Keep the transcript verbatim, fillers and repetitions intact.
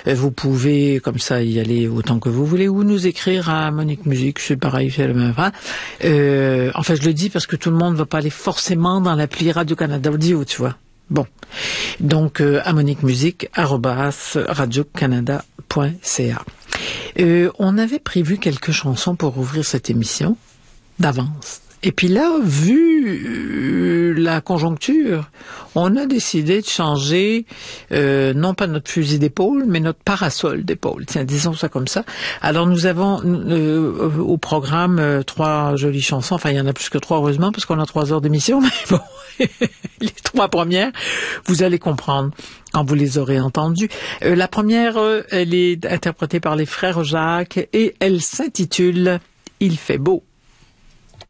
Euh, vous pouvez comme ça y aller autant que vous voulez ou nous écrire à Monique Musique, c'est pareil, c'est le même. Euh, enfin, je le dis parce que tout le monde ne va pas aller forcément dans l'appli Radio-Canada Audio, tu vois. Bon, donc euh, à Monique Musique arobase radio canada point c a. Euh, on avait prévu quelques chansons pour ouvrir cette émission d'avance. Et puis là, vu euh, la conjoncture, on a décidé de changer, euh, non pas notre fusil d'épaule, mais notre parasol d'épaule. Tiens, disons ça comme ça. Alors nous avons euh, au programme euh, trois jolies chansons. Enfin, il y en a plus que trois, heureusement, parce qu'on a trois heures d'émission. Mais bon, les trois premières, vous allez comprendre quand vous les aurez entendues. Euh, la première, euh, elle est interprétée par les frères Jacques et elle s'intitule « Il fait beau ».